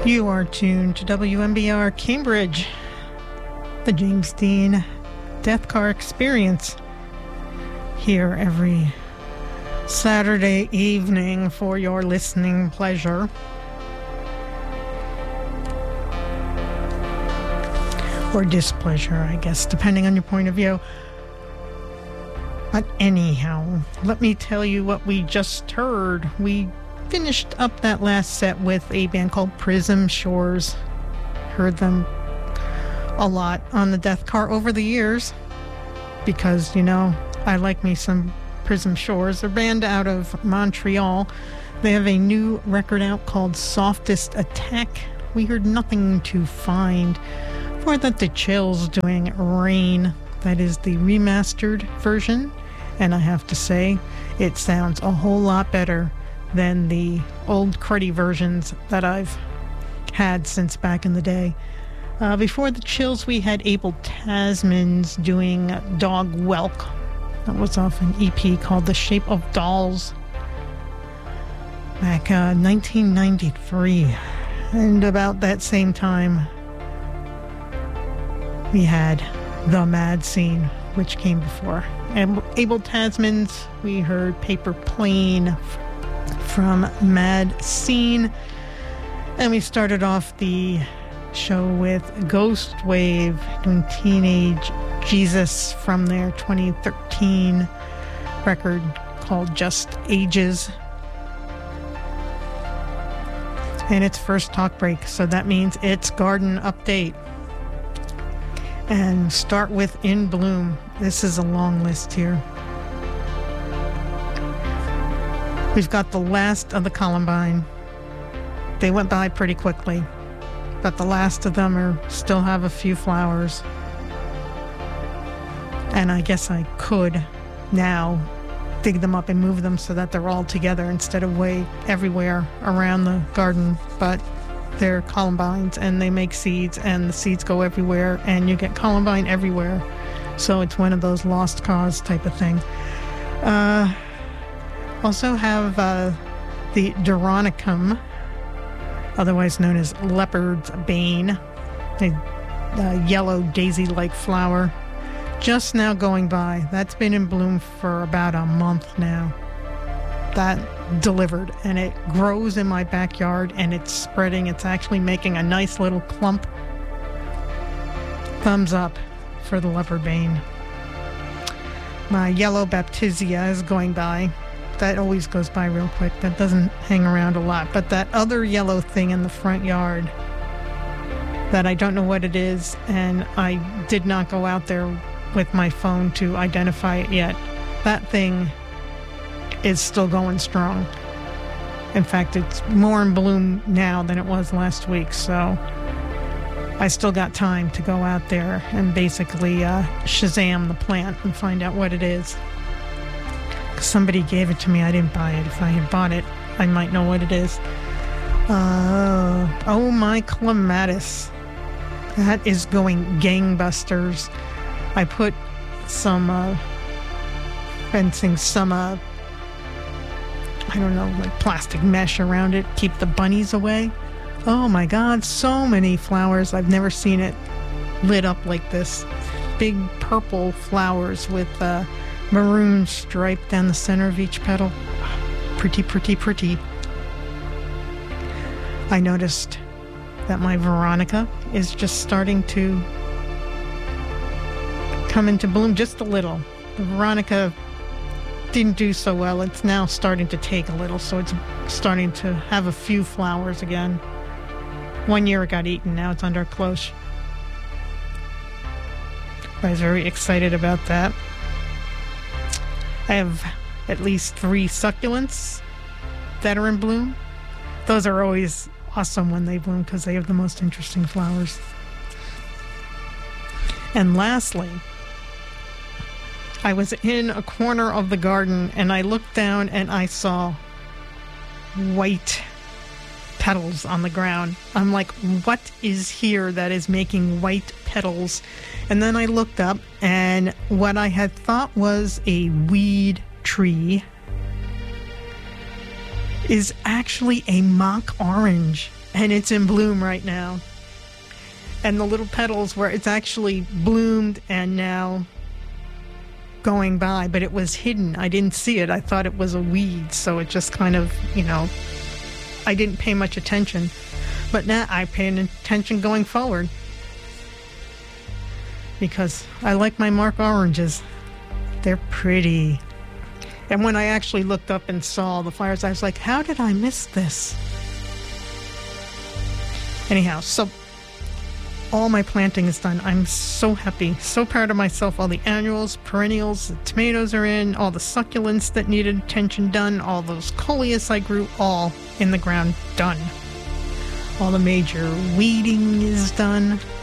You are tuned to WMBR Cambridge, the James Dean Death Car Experience, here every Saturday evening for your listening pleasure. Or displeasure, I guess, depending on your point of view. But anyhow, let me tell you what we just heard. We finished up that last set with a band called Prism Shores. Heard them a lot on the Death Car over the years because, you know, I like me some Prism Shores. They're a band out of Montreal. They have a new record out called Softest Attack. We heard Nothing to Find. For that, the Chills doing Rain. That is the remastered version, and I have to say it sounds a whole lot better than the old cruddy versions that I've had since back in the day. Before the Chills, we had Abel Tasman's doing Dog Welk. That was off an EP called The Shape of Dolls back 1993. And about that same time, we had The Mad Scene, which came before. And Abel Tasman's, we heard Paper Plane from Mad Scene. And we started off the show with Ghost Wave doing Teenage Jesus from their 2013 record called Just Ages. And it's first talk break, so that means it's Garden Update. And start with In Bloom. This is a long list here. We've got the last of the Columbine. They went by pretty quickly, but the last of them still have a few flowers. And I guess I could now dig them up and move them so that they're all together instead of way everywhere around the garden, but they're columbines and they make seeds and the seeds go everywhere and you get columbine everywhere. So it's one of those lost cause type of thing. Also have the Doronicum, otherwise known as leopard's bane, a yellow daisy-like flower, just now going by. That's been in bloom for about a month now. That delivered, and it grows in my backyard and it's spreading. It's actually making a nice little clump. Thumbs up for the leopard bane. My yellow baptisia is going by. That always goes by real quick. That doesn't hang around a lot. But that other yellow thing in the front yard that I don't know what it is, and I did not go out there with my phone to identify it yet. That thing is still going strong. In fact, it's more in bloom now than it was last week, so I still got time to go out there and basically Shazam the plant and find out what it is. Because somebody gave it to me, I didn't buy it. If I had bought it, I might know what it is. Oh my clematis. That is going gangbusters. I put some fencing, some I don't know, like plastic mesh around it, keep the bunnies away. Oh my God, so many flowers. I've never seen it lit up like this. Big purple flowers with maroon stripe down the center of each petal. Pretty, pretty, pretty. I noticed that my Veronica is just starting to come into bloom just a little. The Veronica didn't do so well. It's now starting to take a little, so it's starting to have a few flowers again. 1 year it got eaten, now it's under cloche. I was very excited about that. I have at least 3 succulents that are in bloom. Those are always awesome when they bloom because they have the most interesting flowers. And lastly, I was in a corner of the garden and I looked down and I saw white petals on the ground. I'm like, what is here that is making white petals? And then I looked up and what I had thought was a weed tree is actually a mock orange. and it's in bloom right now. And the little petals where it's actually bloomed and now going by, but it was hidden. I didn't see it. I thought it was a weed, so it just kind of, I didn't pay much attention. But now I pay attention going forward because I like my Mark oranges. They're pretty. And when I actually looked up and saw the flowers, I was like, how did I miss this? Anyhow, so all my planting is done. I'm so happy, so proud of myself. All the annuals, perennials, the tomatoes are in, all the succulents that needed attention done, all those coleus I grew, all in the ground done. All the major weeding is done.